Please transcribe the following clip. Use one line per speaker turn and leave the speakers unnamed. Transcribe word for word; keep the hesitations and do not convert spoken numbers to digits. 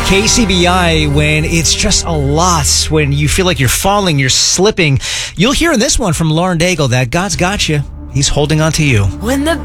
K C B I, when it's just a lot, when you feel like you're falling, you're slipping. You'll hear in this one from Lauren Daigle that God's got you. He's holding on to you.
When the